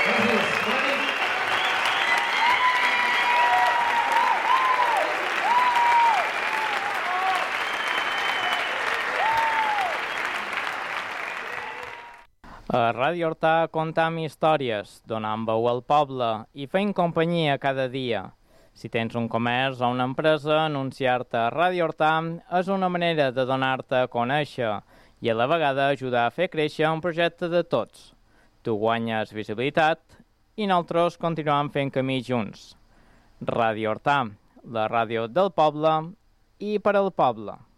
A Ràdio Horta contam històries, donant veu al poble i fent companyia cada dia. Si tens un comerç o una empresa, anunciar-te a Ràdio Horta és una manera de donar-te a conèixer i a la vegada ajudar a fer créixer un projecte de tots. Tu guanyes visibilitat i nosaltres continuem fent camí junts. Ràdio Horta, la ràdio del poble i per al poble.